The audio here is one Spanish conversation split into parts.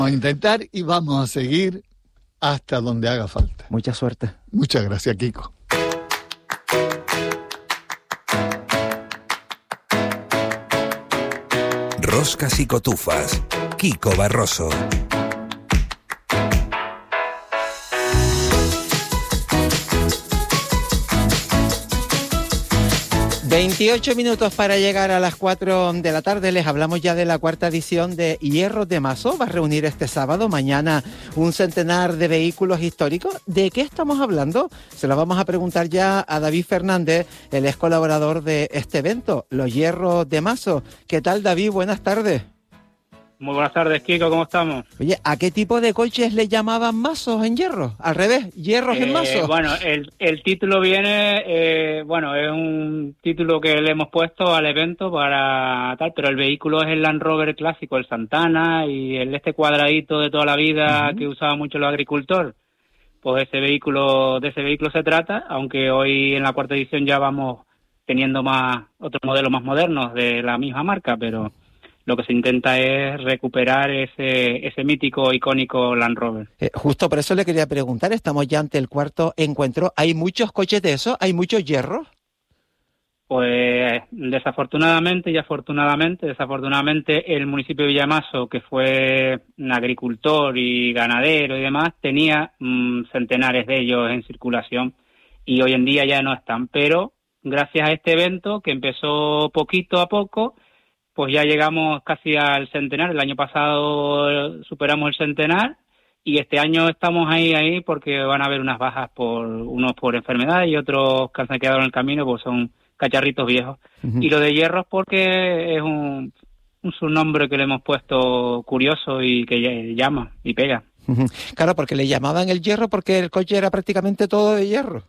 Vamos a intentar y vamos a seguir hasta donde haga falta. Mucha suerte. Muchas gracias, Kiko. Roscas y cotufas. Kiko Barroso. ...28 para llegar a las 4 de la tarde. Les hablamos ya de la cuarta edición de Hierros de Mazo. Va a reunir este sábado, mañana, un centenar de vehículos históricos. ¿De qué estamos hablando? Se lo vamos a preguntar ya a David Fernández, el ex colaborador de este evento, los Hierros de Mazo. ¿Qué tal, David? Buenas tardes. Muy buenas tardes, Kiko, ¿cómo estamos? Oye, ¿a qué tipo de coches le llamaban mazos en hierro? Al revés, hierros en mazos. Bueno, el título viene, es un título que le hemos puesto al evento para tal, pero el vehículo es el Land Rover clásico, el Santana, y este cuadradito de toda la vida que usaban mucho los agricultores. Pues de ese vehículo se trata, aunque hoy en la cuarta edición ya vamos teniendo otros modelos más modernos de la misma marca, pero lo que se intenta es recuperar ese mítico, icónico Land Rover. Justo por eso le quería preguntar, estamos ya ante el cuarto encuentro. ¿Hay muchos coches de esos? ¿Hay muchos hierros? Pues desafortunadamente y afortunadamente. Desafortunadamente el municipio de Villamazo, que fue un agricultor y ganadero y demás, tenía centenares de ellos en circulación y hoy en día ya no están. Pero gracias a este evento, que empezó poquito a poco, pues ya llegamos casi al centenar. El año pasado superamos el centenar y este año estamos ahí porque van a haber unas bajas, unos por enfermedad y otros que han quedado en el camino, pues son cacharritos viejos. Y lo de hierros porque es un subnombre que le hemos puesto curioso y que llama y pega. Claro, porque le llamaban el hierro porque el coche era prácticamente todo de hierro.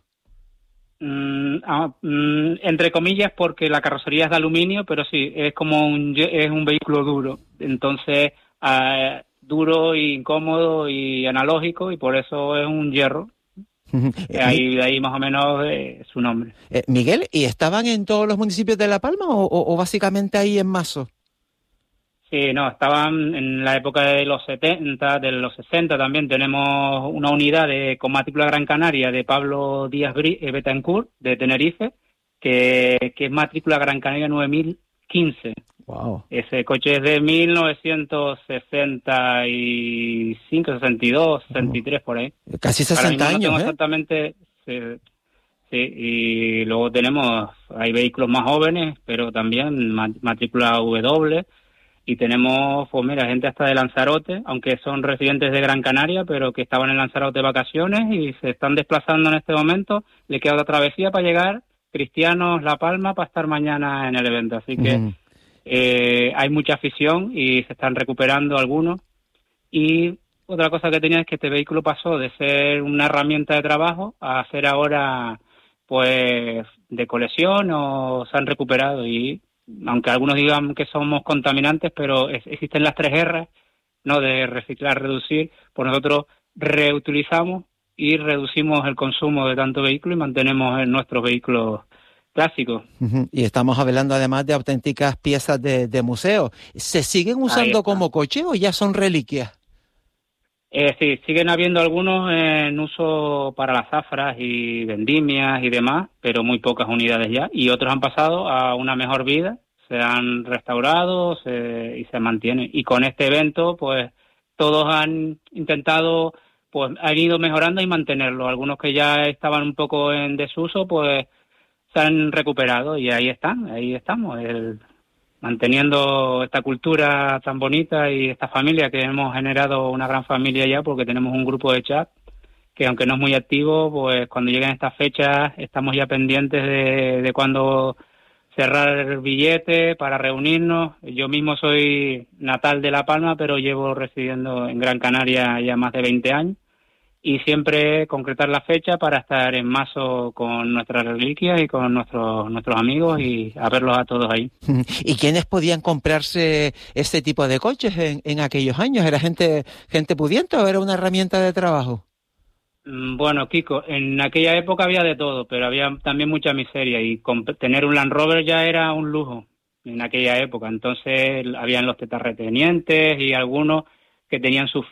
Entre comillas, porque la carrocería es de aluminio, pero sí, es un vehículo duro, entonces duro y incómodo y analógico, y por eso es un hierro. De ahí más o menos su nombre. Miguel, ¿y estaban en todos los municipios de La Palma o básicamente ahí en Mazo? Sí, no, estaban en la época de los 70, de los 60 también. Tenemos una unidad con matrícula Gran Canaria de Pablo Díaz Betancourt, de Tenerife, que es matrícula Gran Canaria 9015. Wow. Ese coche es de 1965, 62, 63, por ahí. Casi 60 años, no exactamente, sí, y luego hay vehículos más jóvenes, pero también matrícula W. Y tenemos, pues mira, gente hasta de Lanzarote, aunque son residentes de Gran Canaria, pero que estaban en Lanzarote de vacaciones y se están desplazando en este momento. Le queda otra travesía para llegar, Cristianos, La Palma, para estar mañana en el evento. Así que hay mucha afición y se están recuperando algunos. Y otra cosa que tenía es que este vehículo pasó de ser una herramienta de trabajo a ser ahora, pues, de colección, o se han recuperado. Y aunque algunos digan que somos contaminantes, pero existen las 3 R, ¿no?, de reciclar, reducir. Pues nosotros reutilizamos y reducimos el consumo de tanto vehículo y mantenemos nuestros vehículos clásicos. Y estamos hablando además de auténticas piezas de museo. ¿Se siguen usando como coche o ya son reliquias? Sí, siguen habiendo algunos en uso para las zafras y vendimias y demás, pero muy pocas unidades ya, y otros han pasado a una mejor vida, se han restaurado y se mantienen. Y con este evento, pues todos han intentado, pues han ido mejorando y mantenerlo. Algunos que ya estaban un poco en desuso, pues se han recuperado y ahí estamos, manteniendo esta cultura tan bonita y esta familia, que hemos generado una gran familia ya, porque tenemos un grupo de chat que, aunque no es muy activo, pues cuando lleguen estas fechas estamos ya pendientes de cuándo cerrar el billete para reunirnos. Yo mismo soy natal de La Palma, pero llevo residiendo en Gran Canaria ya más de 20 años. Y siempre concretar la fecha para estar en Mazo con nuestras reliquias y con nuestros amigos y a verlos a todos ahí. ¿Y quiénes podían comprarse este tipo de coches en aquellos años? ¿Era gente pudiente o era una herramienta de trabajo? Bueno, Kiko, en aquella época había de todo, pero había también mucha miseria, y tener un Land Rover ya era un lujo en aquella época. Entonces habían los terratenientes y algunos que tenían su